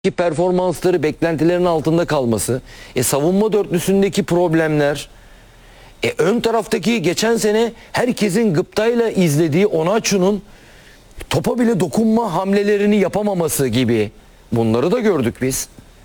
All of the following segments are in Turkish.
ki performansları beklentilerin altında kalması, savunma dörtlüsündeki problemler, ön taraftaki geçen sene herkesin gıptayla izlediği Onaçu'nun topa bile dokunma hamlelerini yapamaması gibi, bunları da gördük biz.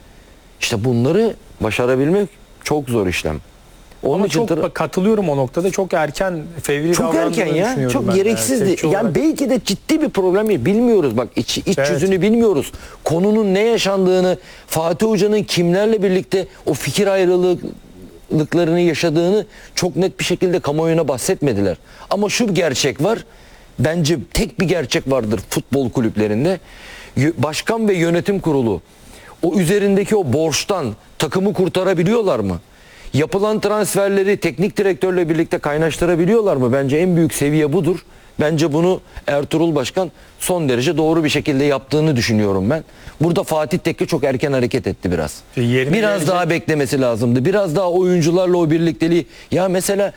İşte bunları başarabilmek çok zor işlem. Onun ama için çok katılıyorum o noktada. Çok erken fevri çok erken ya. Çok gereksizdi. Yani belki de ciddi bir problem değil. Bilmiyoruz bak iç evet. Yüzünü bilmiyoruz. Konunun ne yaşandığını, Fatih Hoca'nın kimlerle birlikte o fikir ayrılıklarını yaşadığını çok net bir şekilde kamuoyuna bahsetmediler. Ama şu gerçek var. Bence tek bir gerçek vardır futbol kulüplerinde. Başkan ve yönetim kurulu o üzerindeki o borçtan takımı kurtarabiliyorlar mı? Yapılan transferleri teknik direktörle birlikte kaynaştırabiliyorlar mı? Bence en büyük seviye budur. Bence bunu Ertuğrul Başkan son derece doğru bir şekilde yaptığını düşünüyorum ben. Burada Fatih Tekke çok erken hareket etti biraz. Biraz daha beklemesi lazımdı. Biraz daha oyuncularla o birlikteliği. Ya mesela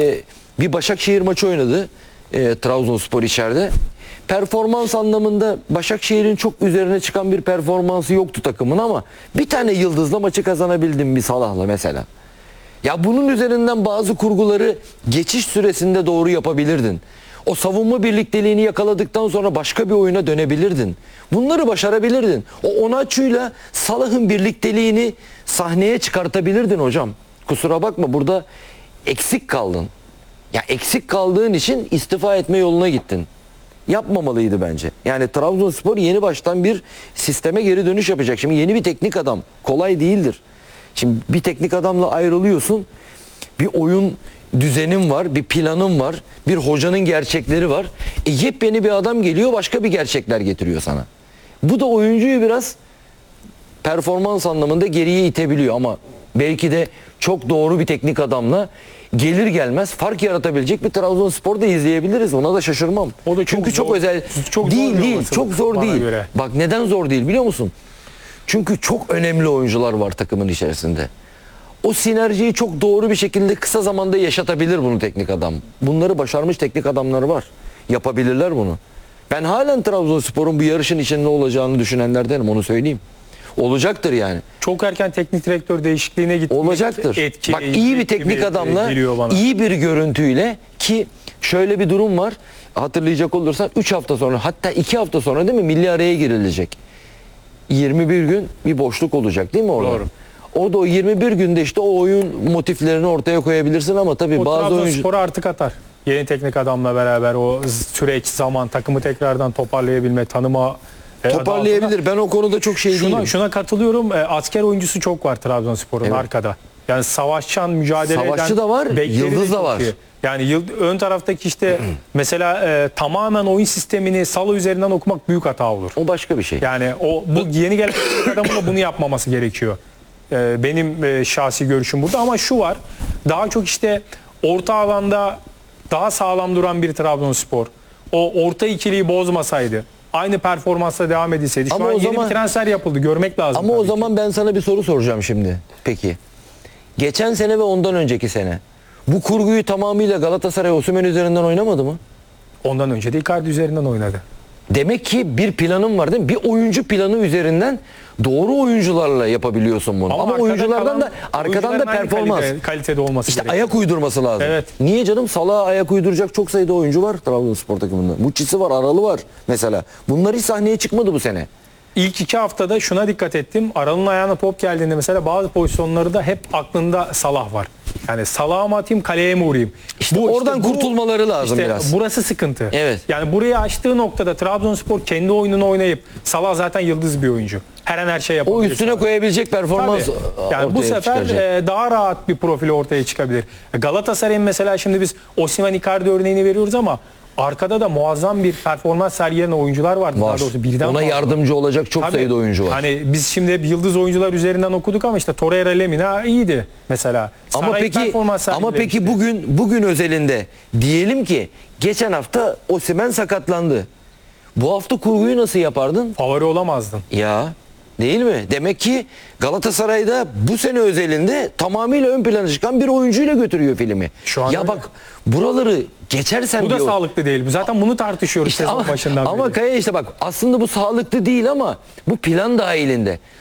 bir Başakşehir maçı oynadı. Trabzonspor içeride. Performans anlamında Başakşehir'in çok üzerine çıkan bir performansı yoktu takımın ama bir tane yıldızla maçı kazanabildim bir Salah'la mesela. Ya bunun üzerinden bazı kurguları geçiş süresinde doğru yapabilirdin. O savunma birlikteliğini yakaladıktan sonra başka bir oyuna dönebilirdin. Bunları başarabilirdin. O Onaçu'yla Salah'ın birlikteliğini sahneye çıkartabilirdin hocam. Kusura bakma burada eksik kaldın. Ya eksik kaldığın için istifa etme yoluna gittin. Yapmamalıydı bence. Yani Trabzonspor yeni baştan bir sisteme geri dönüş yapacak. Şimdi yeni bir teknik adam. Kolay değildir. Şimdi bir teknik adamla ayrılıyorsun. Bir oyun düzenin var, bir planın var, bir hocanın gerçekleri var. Yepyeni bir adam geliyor, başka bir gerçekler getiriyor sana. Bu da oyuncuyu biraz performans anlamında geriye itebiliyor ama belki de çok doğru bir teknik adamla gelir gelmez fark yaratabilecek bir Trabzonspor da izleyebiliriz. Ona da şaşırmam. O da çünkü çok özel çok değil, çok zor değil. Göre. Bak neden zor değil biliyor musun? Çünkü çok önemli oyuncular var takımın içerisinde. O sinerjiyi çok doğru bir şekilde kısa zamanda yaşatabilir bunu teknik adam. Bunları başarmış teknik adamlar var. Yapabilirler bunu. Ben halen Trabzonspor'un bu yarışın içinde olacağını düşünenlerdenim, onu söyleyeyim. Olacaktır yani. Çok erken teknik direktör değişikliğine gitmek olacaktır. Bak iyi bir teknik adamla, iyi bir görüntüyle ki şöyle bir durum var. Hatırlayacak olursan 3 hafta sonra hatta 2 hafta sonra değil mi milli araya girilecek. 21 gün bir boşluk olacak değil mi orada? Doğru. Orada o 21 günde işte o oyun motiflerini ortaya koyabilirsin ama tabii o bazı oyuncu... sporu artık atar. Yeni teknik adamla beraber o süreç, zaman, takımı tekrardan toparlayabilme, tanıma... Toparlayabilir. Ben o konuda çok değilim. Şuna katılıyorum. Asker oyuncusu çok var Trabzonspor'un evet. Arkada. Yani savaşçan, mücadele savaşçı eden... da var, yıldız da var. Yani ön taraftaki işte mesela tamamen oyun sistemini Salah üzerinden okumak büyük hata olur. O başka bir şey. Yani bu yeni gelen adamın da bunu yapmaması gerekiyor. Benim şahsi görüşüm burada ama şu var. Daha çok işte orta alanda daha sağlam duran bir Trabzonspor. O orta ikiliyi bozmasaydı, aynı performansla devam edilseydi. Şu an yeni bir transfer yapıldı. Görmek lazım. Ama o zaman ben sana bir soru soracağım şimdi. Peki. Geçen sene ve ondan önceki sene bu kurguyu tamamıyla Galatasaray Osimhen üzerinden oynamadı mı? Ondan önce de Icardi üzerinden oynadı. Demek ki bir planın var değil mi? Bir oyuncu planı üzerinden doğru oyuncularla yapabiliyorsun bunu. Ama oyunculardan da arkadan da performans. Kalitede olması İşte gerekiyor. Ayak uydurması lazım. Evet. Niye canım? Salah'a ayak uyduracak çok sayıda oyuncu var Trabzonspor takımında. Muçi'si var, Aralı var mesela. Bunlar hiç sahneye çıkmadı bu sene. İlk 2 haftada şuna dikkat ettim. Aral'ın ayağına top geldiğinde mesela bazı pozisyonları da hep aklında Salah var. Yani Salah'a mı atayım, kaleye mi vurayım? İşte oradan kurtulmaları lazım biraz. Burası sıkıntı. Evet. Yani burayı açtığı noktada Trabzonspor kendi oyununu oynayıp Salah zaten yıldız bir oyuncu. Her an her şey yapabilir. O üstüne koyabilecek performans yani bu sefer daha rahat bir profili ortaya çıkabilir. Galatasaray'ın mesela şimdi biz Osimhen Icardi örneğini veriyoruz ama arkada da muazzam bir performans sergileyen oyuncular vardı. Var. Ona yardımcı olacak çok sayıda oyuncu var. Hani biz şimdi hep yıldız oyuncular üzerinden okuduk ama işte Torreira, Lemina iyiydi mesela. Ama peki bugün özelinde diyelim ki geçen hafta Osimhen sakatlandı. Bu hafta kurguyu nasıl yapardın? Favori olamazdın. Ya Değil mi? Demek ki Galatasaray'da bu sene özelinde tamamıyla ön plana çıkan bir oyuncuyla götürüyor filmi. Şu an ya öyle. bak buraları geçersen Bu da diyor. sağlıklı değil. Zaten bunu tartışıyoruz İşte sezon başından beri. ama Kaya işte bak aslında bu sağlıklı değil ama bu plan dahilinde.